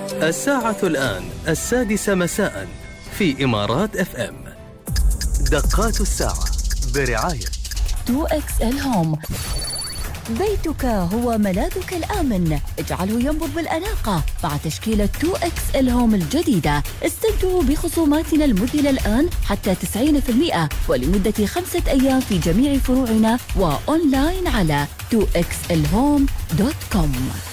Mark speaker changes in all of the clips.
Speaker 1: الساعة الآن 6 مساء في إمارات FM. دقات الساعة برعاية
Speaker 2: 2XL هوم. بيتك هو ملاذك الآمن، اجعله ينبض بالأناقة مع تشكيلة 2XL هوم الجديدة. استمتعوا بخصوماتنا المذهلة الآن حتى 90% ولمدة 5 أيام في جميع فروعنا وأونلاين على 2xlhome.com.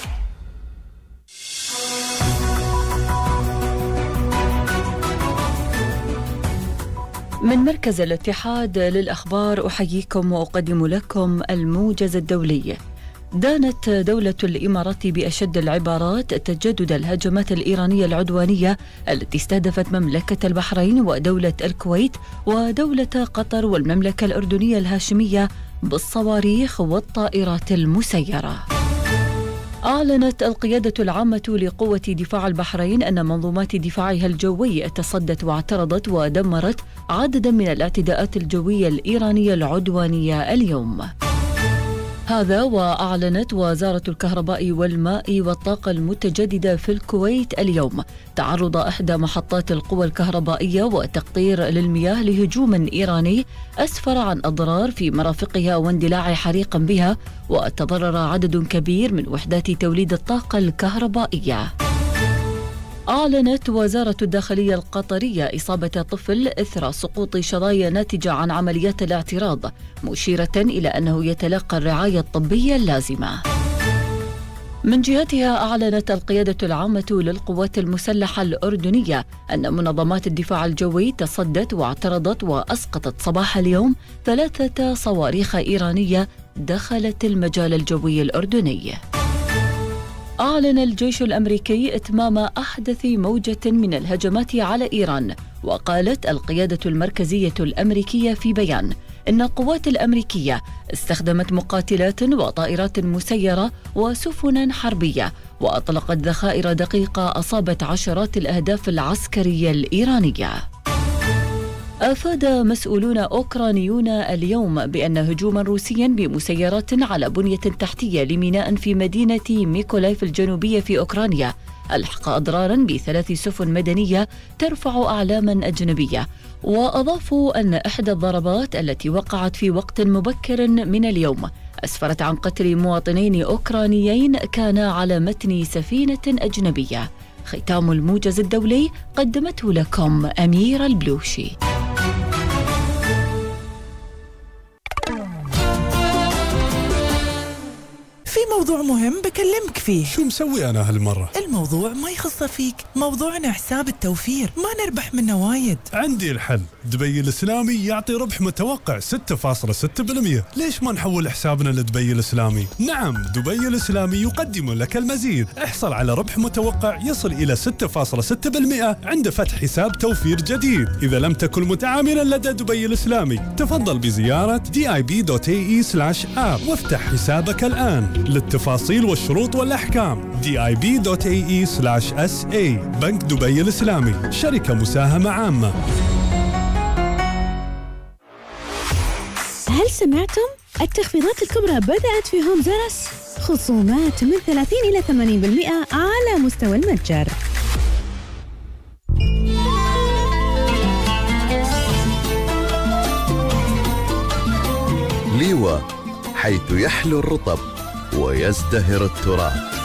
Speaker 2: من مركز الاتحاد للأخبار أحييكم وأقدم لكم الموجز الدولي. دانت دولة الإمارات بأشد العبارات تجدد الهجمات الإيرانية العدوانية التي استهدفت مملكة البحرين ودولة الكويت ودولة قطر والمملكة الأردنية الهاشمية بالصواريخ والطائرات المسيرة. أعلنت القيادة العامة لقوة دفاع البحرين أن منظومات دفاعها الجوي تصدت واعترضت ودمرت عددا من الاعتداءات الجوية الإيرانية العدوانية اليوم. هذا وأعلنت وزارة الكهرباء والماء والطاقة المتجددة في الكويت اليوم تعرض إحدى محطات القوى الكهربائية وتقطير للمياه لهجوم إيراني أسفر عن أضرار في مرافقها واندلاع حريق بها، وتضرر عدد كبير من وحدات توليد الطاقة الكهربائية. أعلنت وزارة الداخلية القطرية إصابة طفل إثر سقوط شظايا ناتجة عن عمليات الاعتراض، مشيرة إلى أنه يتلقى الرعاية الطبية اللازمة. من جهتها أعلنت القيادة العامة للقوات المسلحة الأردنية أن منظمات الدفاع الجوي تصدت واعترضت وأسقطت صباح اليوم 3 صواريخ إيرانية دخلت المجال الجوي الأردني. أعلن الجيش الأمريكي إتمام أحدث موجة من الهجمات على إيران، وقالت القيادة المركزية الأمريكية في بيان إن القوات الأمريكية استخدمت مقاتلات وطائرات مسيرة وسفنا حربية وأطلقت ذخائر دقيقة أصابت عشرات الأهداف العسكرية الإيرانية. أفاد مسؤولون أوكرانيون اليوم بأن هجوما روسيا بمسيرات على بنية تحتية لميناء في مدينة ميكولايف الجنوبية في أوكرانيا ألحق أضرارا ب3 سفن مدنية ترفع أعلاما أجنبية. وأضافوا أن إحدى الضربات التي وقعت في وقت مبكر من اليوم أسفرت عن قتل مواطنين أوكرانيين كانا على متن سفينة أجنبية. ختام الموجز الدولي قدمته لكم أميرة البلوشي.
Speaker 3: في موضوع مهم بكلمك فيه.
Speaker 4: شو مسوي أنا هالمرة؟
Speaker 3: الموضوع ما يخص فيك، موضوعنا حساب التوفير، ما نربح منه وايد.
Speaker 4: عندي الحل، دبي الإسلامي يعطي ربح متوقع 6.6%. ليش ما نحول حسابنا لدبي الإسلامي؟ نعم، دبي الإسلامي يقدم لك المزيد. احصل على ربح متوقع يصل إلى 6.6% عند فتح حساب توفير جديد. إذا لم تكن متعاملا لدى دبي الإسلامي تفضل بزيارة dib.ae/app وافتح حسابك الآن. للتفاصيل والشروط والأحكام dib.ae/sa. بنك دبي الإسلامي، شركة مساهمة عامة.
Speaker 5: هل سمعتم؟ التخفيضات الكبرى بدأت في هوم زرس، خصومات من 30 إلى 80% على مستوى المتجر.
Speaker 6: ليوا، حيث يحلو الرطب ويزدهر التراب.